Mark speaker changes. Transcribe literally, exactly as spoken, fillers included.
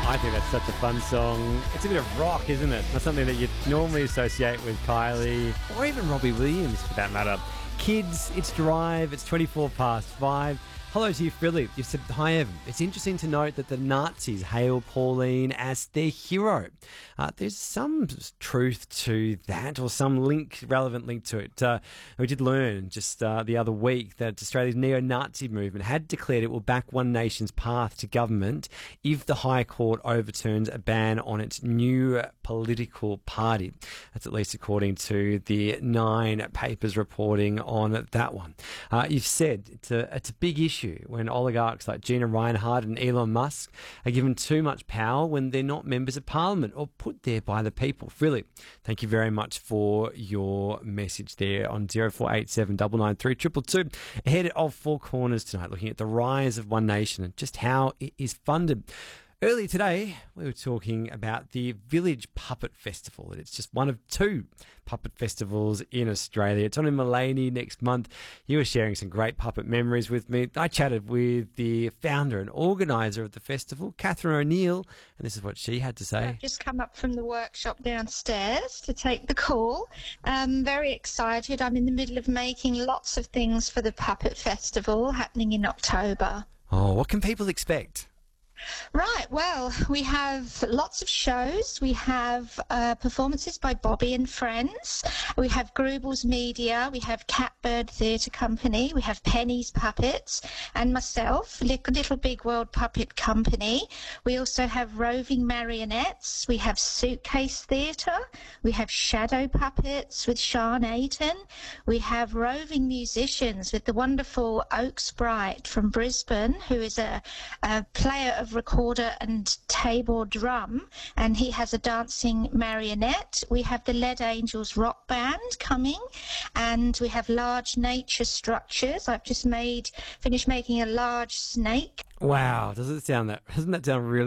Speaker 1: I think that's such a fun song. It's a bit of rock, isn't it? Not something that you'd normally associate with Kylie or even Robbie Williams for that matter. Kids, it's Drive. It's twenty-four past five. Hello to you, Philip. You said, hi, Evan. It's interesting to note that the Nazis hail Pauline as their hero. Uh, there's some truth to that, or some link, relevant link to it. Uh, we did learn just uh, the other week that Australia's neo-Nazi movement had declared it will back One Nation's path to government if the High Court overturns a ban on its new political party. That's at least according to the Nine papers reporting on that one. Uh, you've said it's a, it's a big issue when oligarchs like Gina Rinehart and Elon Musk are given too much power when they're not members of parliament or put there by the people. Really, thank you very much for your message there on zero four eight seven nine nine three two two two. Ahead of Four Corners tonight, looking at the rise of One Nation and just how it is funded. Earlier today, we were talking about the Village Puppet Festival. It's just one of two puppet festivals in Australia. It's on in Mullaney next month. You were sharing some great puppet memories with me. I chatted with the founder and organiser of the festival, Catherine O'Neill, and this is what she had to say.
Speaker 2: I've just come up from the workshop downstairs to take the call. I'm very excited. I'm in the middle of making lots of things for the Puppet Festival happening in October.
Speaker 1: Oh, what can people expect?
Speaker 2: Right, well, we have lots of shows. We have uh, performances by Bobby and Friends. We have Grubel's Media. We have Catbird Theatre Company. We have Penny's Puppets and myself, Little Big World Puppet Company. We also have Roving Marionettes. We have Suitcase Theatre. We have Shadow Puppets with Sean Ayton. We have roving musicians with the wonderful Oak Sprite from Brisbane, who is a, a player of recorder and tabor drum, and he has a dancing marionette. We have the Lead Angels rock band coming, and we have large nature structures. I've just made finished making a large snake.
Speaker 1: Wow, does it sound that doesn't that sound really